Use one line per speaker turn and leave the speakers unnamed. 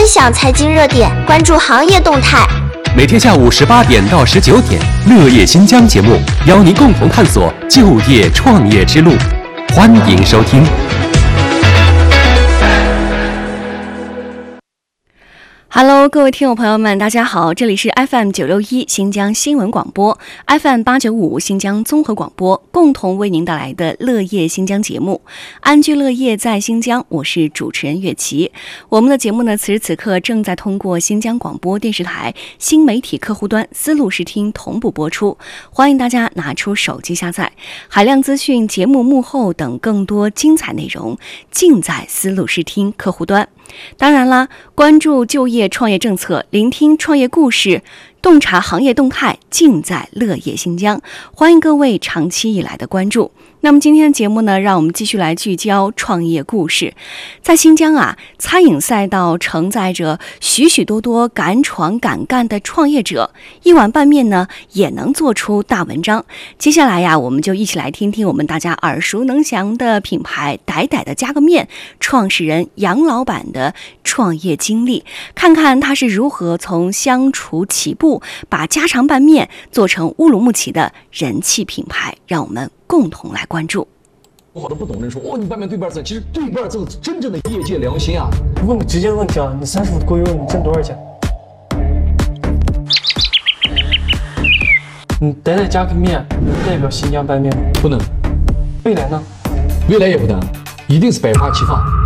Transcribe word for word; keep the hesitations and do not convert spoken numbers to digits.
分享财经热点，关注行业动态。
每天下午十八点到十九点，乐业新疆节目邀您共同探索就业创业之路，欢迎收听。
Hello， 各位听友朋友们，大家好，这里是 F M 九六一新疆新闻广播 ，F M 八九五新疆综合广播，共同为您带来的乐业新疆节目。安居乐业在新疆，我是主持人岳琪。我们的节目呢，此时此刻正在通过新疆广播电视台新媒体客户端丝路视听同步播出，欢迎大家拿出手机下载。海量资讯、节目幕后等更多精彩内容，尽在丝路视听客户端。当然啦，关注就业创业政策，聆听创业故事，洞察行业动态，尽在乐业新疆。欢迎各位长期以来的关注。那么今天的节目呢，让我们继续来聚焦创业故事。在新疆啊，餐饮赛道承载着许许多多敢闯敢干的创业者，一碗拌面呢也能做出大文章。接下来呀，我们就一起来听听我们大家耳熟能详的品牌歹歹的加个面创始人杨老板的创业经历，看看他是如何从相厨起步，把家常拌面做成乌鲁木齐的人气品牌。让我们共同来关注。
好多不懂人说哦，你拌面对半赠，其实对半赠真正的业界良心啊。
问个直接的问题啊，你三十五的锅油你挣多少钱？你歹歹加个面能代表新疆拌面吗？
不能。
未来呢？
未来也不能，一定是百花齐放。